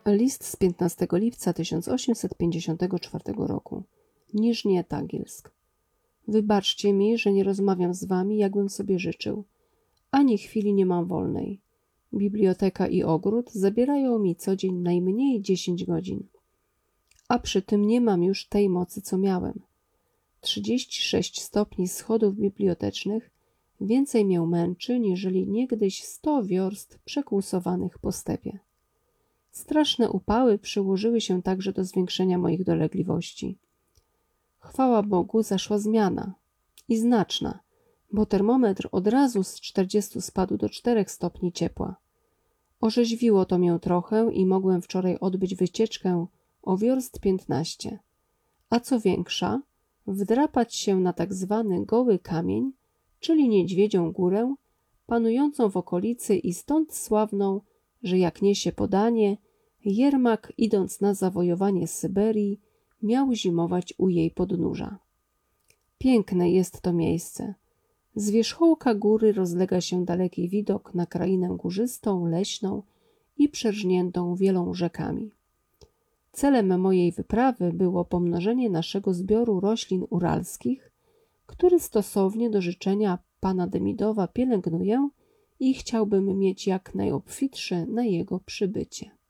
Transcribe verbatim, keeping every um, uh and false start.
List z piętnastego lipca tysiąc osiemset pięćdziesiątego czwartego roku. Niżnie Tagilsk. Wybaczcie mi, że nie rozmawiam z wami, jakbym sobie życzył. Ani chwili nie mam wolnej. Biblioteka i ogród zabierają mi co dzień najmniej dziesięć godzin. A przy tym nie mam już tej mocy, co miałem. trzydzieści sześć stopni schodów bibliotecznych więcej mię męczy, niżeli niegdyś sto wiorst przekłusowanych po stepie. Straszne upały przyłożyły się także do zwiększenia moich dolegliwości. Chwała Bogu, zaszła zmiana. I znaczna, bo termometr od razu z czterdziestu spadł do czterech stopni ciepła. Orzeźwiło to mię trochę i mogłem wczoraj odbyć wycieczkę o wiorst piętnaście. A co większa, wdrapać się na tak zwany goły kamień, czyli Niedźwiedzią Górę, panującą w okolicy i stąd sławną, że jak niesie podanie, Jermak, idąc na zawojowanie Syberii, miał zimować u jej podnóża. Piękne jest to miejsce. Z wierzchołka góry rozlega się daleki widok na krainę górzystą, leśną i przerżniętą wielą rzekami. Celem mojej wyprawy było pomnożenie naszego zbioru roślin uralskich, który stosownie do życzenia pana Demidowa pielęgnuję i chciałbym mieć jak najobfitsze na jego przybycie.